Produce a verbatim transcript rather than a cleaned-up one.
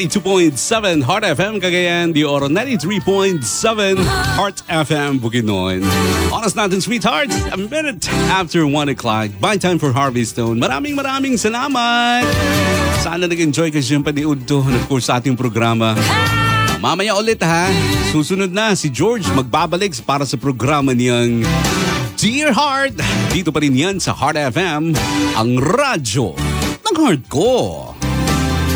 ninety-two point seven Heart F M Cagayan, de Oro ninety-three point seven Heart F M Bukidnon. Oras natin, sweethearts, a minute after one o'clock. By time for Harvey Stone. Maraming maraming salamat. Sana nag-enjoy ka siyang paniud to, and of course, sa ating programa. Mamaya ulit ha. Susunod na si George magbabalik para sa programa niyang Dear Heart. Dito pa rin yan sa Heart F M, ang radyo ng heart ko.